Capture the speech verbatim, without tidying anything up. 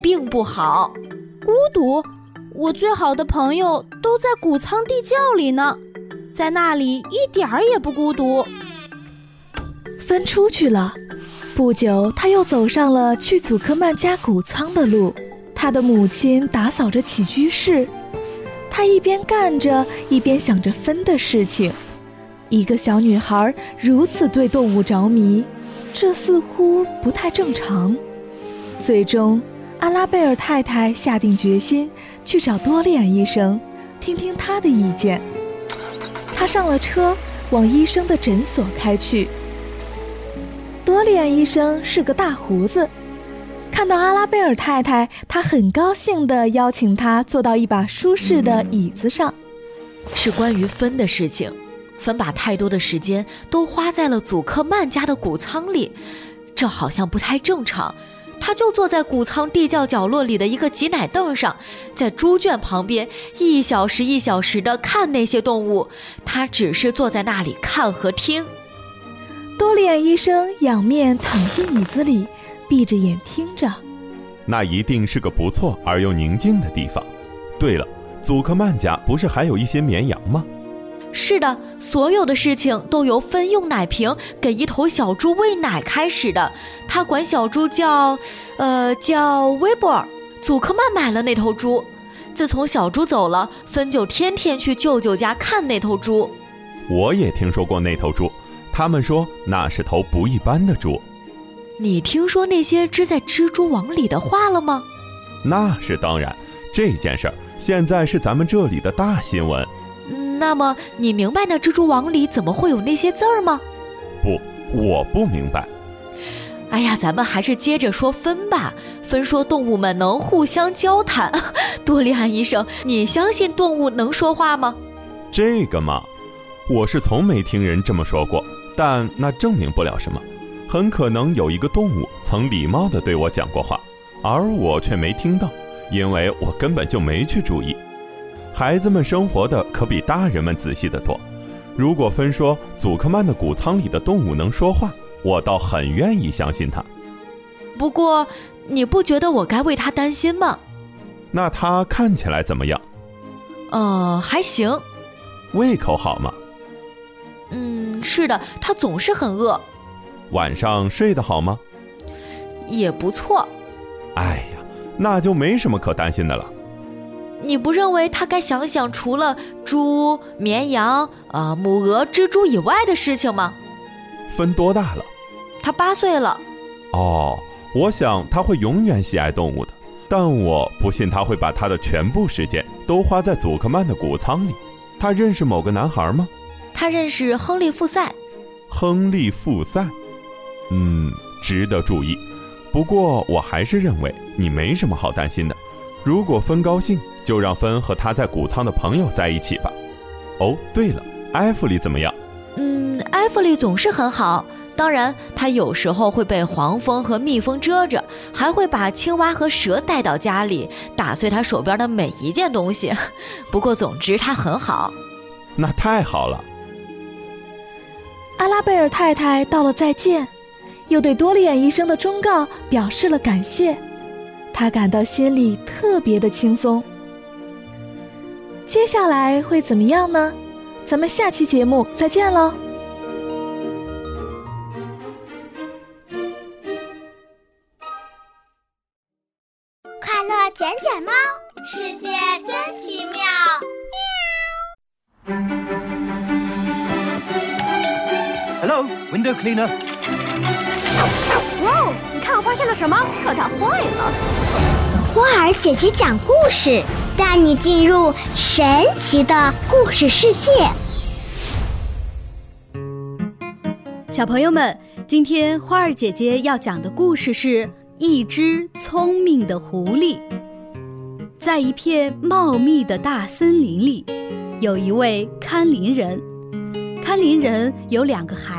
并不好。 孤独？我最好的朋友都在谷仓地窖里呢，在那里一点儿也不孤独。 芬出去了，不久他又走上了去祖克曼家谷仓的路。他的母亲打扫着起居室，他一边干着一边想着芬的事情。一个小女孩如此对动物着迷，这似乎不太正常。最终阿拉贝尔太太下定决心去找多利安医生，听听他的意见。他上了车，往医生的诊所开去。多利安医生是个大胡子，看到阿拉贝尔太太，他很高兴地邀请她坐到一把舒适的椅子上。 是关于芬的事情，芬把太多的时间都花在了祖克曼家的谷仓里，这好像不太正常。他就坐在谷仓地窖角落里的一个挤奶凳上，在猪圈旁边一小时一小时地看那些动物，他只是坐在那里看和听。 多利安医生仰面躺进椅子里，闭着眼听着。 那一定是个不错而又宁静的地方。对了，祖克曼家不是还有一些绵羊吗？ 是的，所有的事情都由芬用奶瓶给一头小猪喂奶开始的。他管小猪叫呃叫威博尔。祖克曼买了那头猪，自从小猪走了，芬就天天去舅舅家看那头猪。 我也听说过那头猪，他们说那是头不一般的猪。 你听说那些织在蜘蛛网里的话了吗？ 那是当然，这件事儿现在是咱们这里的大新闻。 那么你明白那蜘蛛网里怎么会有那些字儿吗？ 不，我不明白。 哎呀，咱们还是接着说芬吧。芬说动物们能互相交谈。多利安医生，你相信动物能说话吗？ 这个嘛，我是从没听人这么说过，但那证明不了什么。很可能有一个动物曾礼貌地对我讲过话，而我却没听到，因为我根本就没去注意。孩子们生活的可比大人们仔细得多。如果芬说祖克曼的谷仓里的动物能说话，我倒很愿意相信他。 不过你不觉得我该为他担心吗？ 那他看起来怎么样？ 呃，还行。 胃口好吗？ 嗯，是的，他总是很饿。 晚上睡得好吗？ 也不错。 哎呀，那就没什么可担心的了。 你不认为他该想想除了猪、绵羊、呃、母鹅、蜘蛛以外的事情吗？ 芬多大了？ 他八岁了。 哦，我想他会永远喜爱动物的，但我不信他会把他的全部时间都花在祖克曼的谷仓里。他认识某个男孩吗？ 他认识亨利·富塞。 亨利·富塞？嗯，值得注意。不过我还是认为你没什么好担心的。如果芬高兴，就让芬和他在谷仓的朋友在一起吧。哦，对了，埃弗里怎么样？ 嗯，埃弗里总是很好。当然，他有时候会被黄蜂和蜜蜂蛰着，还会把青蛙和蛇带到家里，打碎他手边的每一件东西。不过总之他很好。 那太好了。 阿拉贝尔太太道了再见，又对多利安医生的忠告表示了感谢。他感到心里特别的轻松。接下来会怎么样呢？咱们下期节目再见喽。 快乐捡捡猫，世界真奇妙。 Hello, window cleaner. 哇哦，你看我发现了什么？可它坏了。 花儿姐姐讲故事，带你进入神奇的故事世界。 小朋友们，今天花儿姐姐要讲的故事是一只聪明的狐狸。在一片茂密的大森林里，有一位看林人。看林人有两个孩